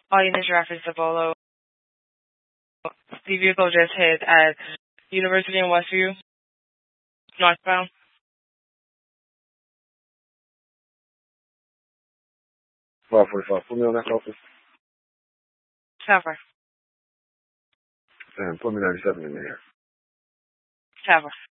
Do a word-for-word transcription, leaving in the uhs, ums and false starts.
All units reference to Bolo. The vehicle just hit at University in Westview, northbound. five forty-five. Put me on that focus. Cover. And put me ninety-seven in there. Cover.